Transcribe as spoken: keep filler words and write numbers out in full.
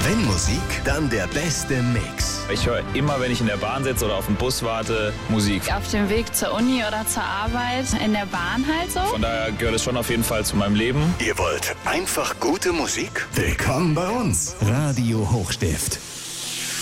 Wenn Musik, dann der beste Mix. Ich höre immer, wenn ich in der Bahn sitze oder auf den Bus warte, Musik. Auf dem Weg zur Uni oder zur Arbeit, in der Bahn halt so. Von daher gehört es schon auf jeden Fall zu meinem Leben. Ihr wollt einfach gute Musik? Willkommen bei uns. Radio Hochstift.